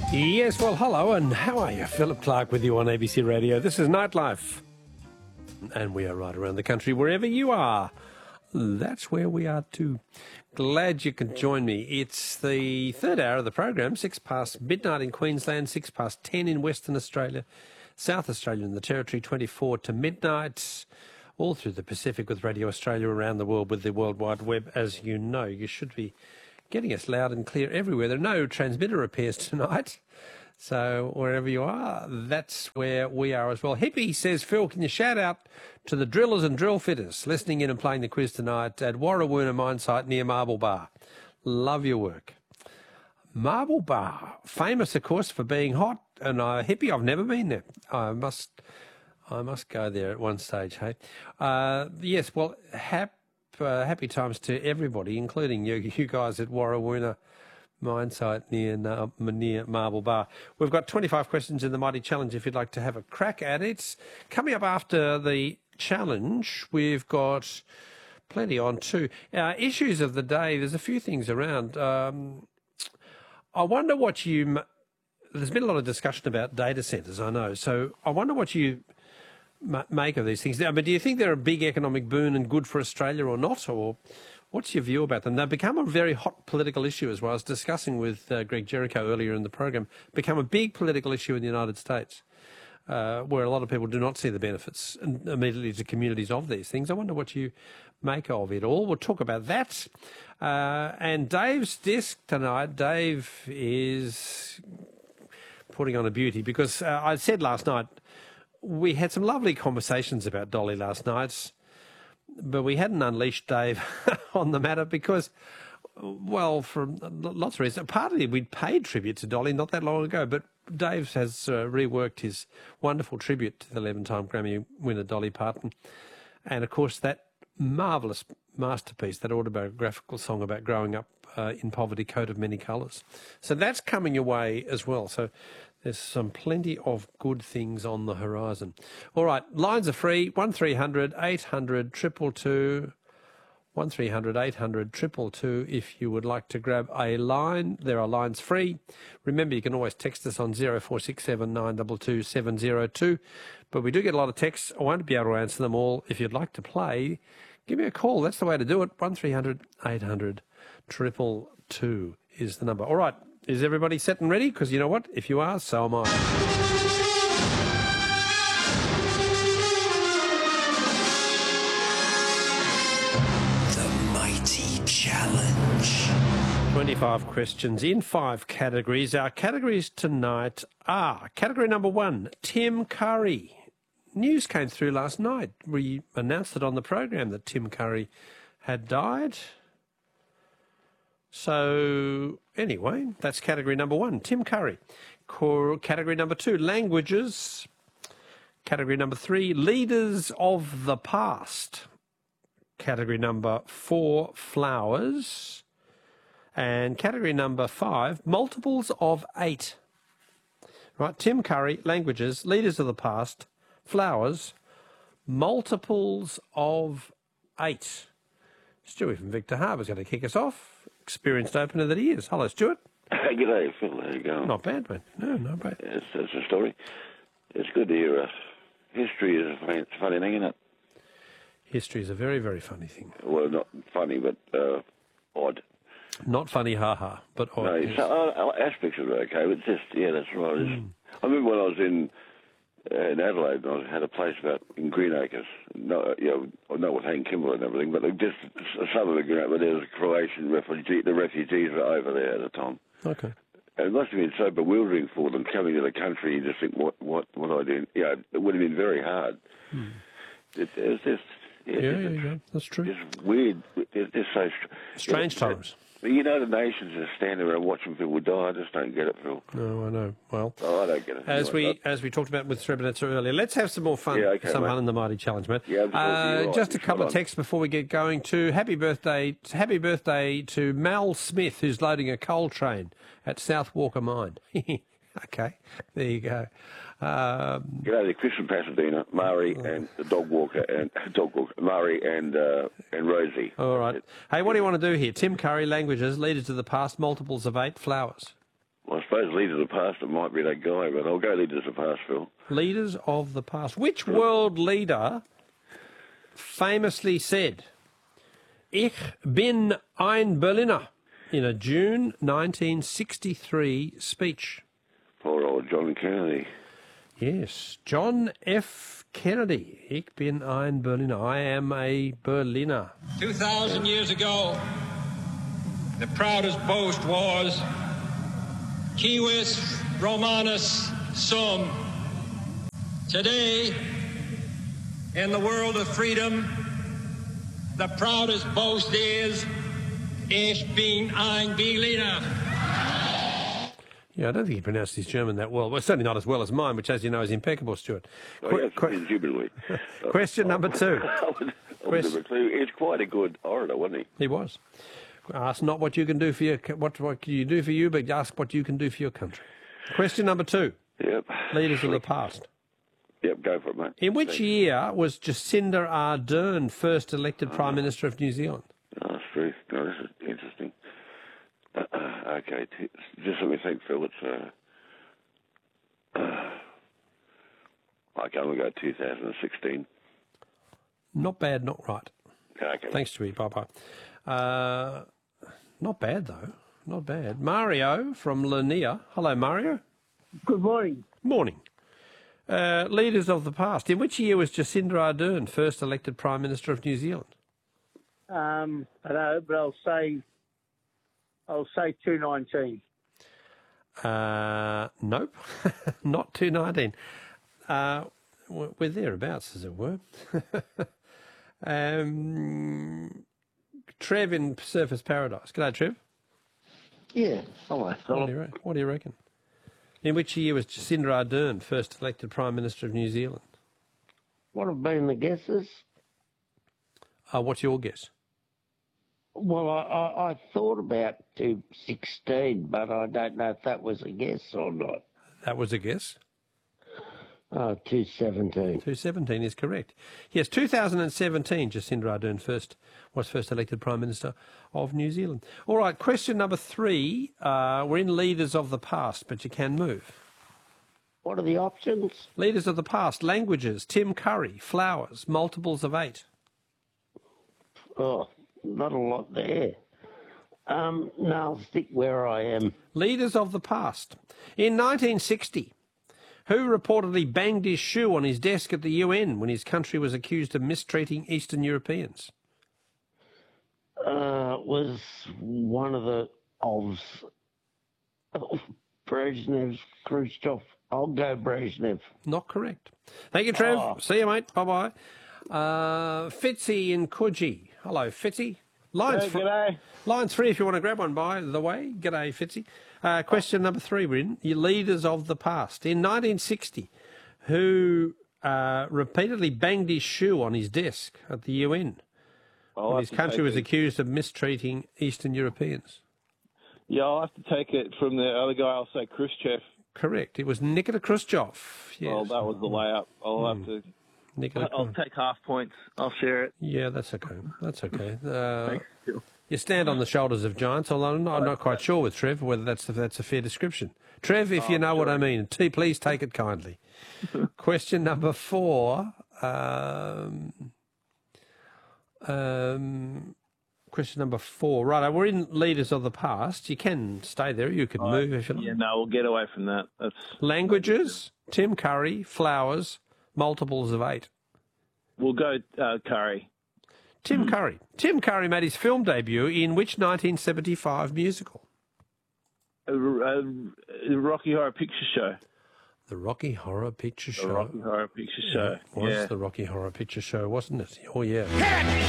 Yes, well, hello, and how are you? Philip Clark with you on ABC Radio. This is Nightlife, and we are right around the country, wherever you are. That's where we are too. Glad you could join me. It's the third hour of the program, 6 past midnight in Queensland, 6 past 10 in Western Australia, South Australia and the Territory, 24 to midnight, all through the Pacific with Radio Australia, around the world with the World Wide Web. As you know, you should be getting us loud and clear everywhere. There are no transmitter repairs tonight, so wherever you are, that's where we are as well. Hippie says, Phil, can you shout out to the drillers and drill fitters listening in and playing the quiz tonight at Warrawoona mine site near Marble Bar? Love your work. Marble Bar, famous, of course, for being hot, and Hippie, I've never been there. I must go there at one stage, hey? Yes, well, happy times to everybody, including you guys at Warrawoona mine site near Marble Bar. We've got 25 questions in the Mighty Challenge if you'd like to have a crack at it. Coming up after the challenge, we've got plenty on too. Issues of the day, there's a few things around. I wonder what there's been a lot of discussion about data centres, I know, so I wonder what you make of these things. I mean, do you think they're a big economic boon and good for Australia or not, or what's your view about them? They've become a very hot political issue, as well. I was discussing with Greg Jericho earlier in the program, become a big political issue in the United States, where a lot of people do not see the benefits immediately to communities of these things. I wonder what you make of it all. We'll talk about that. And Dave's desk tonight, Dave is putting on a beauty, because I said last night, we had some lovely conversations about Dolly last night, but we hadn't unleashed Dave on the matter because, well, for lots of reasons. Partly we'd paid tribute to Dolly not that long ago, but Dave has reworked his wonderful tribute to the 11-time Grammy winner Dolly Parton. And, of course, that marvellous masterpiece, that autobiographical song about growing up in poverty, coat of many colours. So that's coming your way as well. So there's plenty of good things on the horizon. All right, lines are free, 1300 800 222, 1300 800 222 if you would like to grab a line. There are lines free. Remember, you can always text us on 0467 922 702. But we do get a lot of texts. I won't be able to answer them all. If you'd like to play, give me a call. That's the way to do it. 1300 800 222 is the number. All right. Is everybody set and ready? Because you know what? If you are, so am I. The Mighty Challenge. 25 questions in 5 categories. Our categories tonight are category number 1, Tim Curry. News came through last night. We announced it on the program that Tim Curry had died. So, anyway, that's category number 1, Tim Curry. Category number 2, languages. Category number 3, leaders of the past. Category number 4, flowers. And category number 5, multiples of 8. Right, Tim Curry, languages, leaders of the past, flowers, multiples of 8. Stewie from Victor Harbour is going to kick us off. Experienced opener that he is. Hello, Stuart. G'day, Phil. How you going? Not bad, mate. No, not bad. It's a story. It's good to hear. History is a funny thing, isn't it? History is a very, very funny thing. Well, not funny, but odd. Not funny, ha-ha, but odd. No, yes. Aspects of it okay, but just, yeah, that's right. I remember when I was in Adelaide, and I had a place in Greenacres. No, I know with Hank Kimball and everything, but just a suburb of Greenacres, but there was a Croatian refugee. The refugees were over there at the time. Okay. And it must have been so bewildering for them coming to the country. You just think, what I do? Yeah, it would have been very hard. It was just, yeah, that's true. It's weird. It's so strange times. You know, the nations are standing around watching people die. I just don't get it, Phil. No, I know. Well, I don't get it. As we talked about with Srebrenica earlier, let's have some more fun. Fun in the Mighty Challenge, mate. Yeah, just a couple of texts before we get going. Happy birthday to Mal Smith, who's loading a coal train at South Walker Mine. Okay, there you go. G'day to Chris from Pasadena, Murray and the dog walker, Murray and Rosie. All right. Hey, what do you want to do here? Tim Curry, languages, leaders of the past, multiples of 8, flowers. Well, suppose Leaders of the Past, it might be that guy, but I'll go Leaders of the Past, Phil. Leaders of the past. Which world leader famously said, "Ich bin ein Berliner," in a June 1963 speech? Poor old John Kennedy. Yes, John F. Kennedy. Ich bin ein Berliner. I am a Berliner. 2,000 years ago, the proudest boast was Civis Romanus Sum. Today, in the world of freedom, the proudest boast is Ich bin ein Berliner. Yeah, I don't think he pronounced his German that well. Well, certainly not as well as mine, which, as you know, is impeccable, Stuart. Indubitably. Question number two. He's quite a good orator, wasn't he? He was. Ask not what you can do for your what can you do for you, but ask what you can do for your country. Question number two. Yep. Leaders of the past. Yep, go for it, mate. In which year was Jacinda Ardern first elected Prime Minister of New Zealand? Oh, that's true. No, this is interesting. Okay, just let me think, Phil. It's I'm going to go 2016. Not bad, not right. Okay. Thanks to me. Bye-bye. Not bad, though. Not bad. Mario from Lanier. Hello, Mario. Good morning. Morning. Leaders of the past. In which year was Jacinda Ardern first elected Prime Minister of New Zealand? I know, but I'll say 219. Nope, not 219. We're thereabouts, as it were. Trev in Surfers Paradise. G'day, Trev. Yeah, hello, Philip. What do you reckon? In which year was Jacinda Ardern first elected Prime Minister of New Zealand? What have been the guesses? What's your guess? Well, I thought about 216, but I don't know if that was a guess or not. That was a guess. 217. 217 is correct. Yes, 2017, Jacinda Ardern was first elected Prime Minister of New Zealand. All right, question number three. We're in Leaders of the Past, but you can move. What are the options? Leaders of the Past. Languages. Tim Curry. Flowers. Multiples of 8. Oh, not a lot there. No, I'll stick where I am. Leaders of the Past. In 1960, who reportedly banged his shoe on his desk at the UN when his country was accused of mistreating Eastern Europeans? Was one of the Brezhnev, Khrushchev. I'll go Brezhnev. Not correct. Thank you, Trev. See you, mate. Bye-bye. Fitzy in Coogee. Hello, Fitzy. G'day. Line 3 if you want to grab one, by the way. G'day, Fitzy. Question number 3 we're in. Your leaders of the past. In 1960, who repeatedly banged his shoe on his desk at the UN when his country was accused of mistreating Eastern Europeans? Yeah, I'll have to take it from the other guy. I'll say Khrushchev. Correct. It was Nikita Khrushchev. Yes. Well, that was the layup. I'll have to. I'll take half points. I'll share it. Yeah, that's okay. That's okay. You stand on the shoulders of giants, although I'm not quite sure with Trev whether that's a fair description. Trev, if you know what I mean, please take it kindly. Question number 4. Question number 4. Right, we're in Leaders of the Past. You can stay there. You can move if you like. Yeah, no, we'll get away from that. Languages, Tim Curry, flowers, multiples of 8. We'll go Curry. Tim Curry. Tim Curry made his film debut in which 1975 musical? Rocky Horror Picture Show. The Rocky Horror Picture Show. The Rocky Horror Picture Show. It was the Rocky Horror Picture Show, wasn't it? Oh, yeah.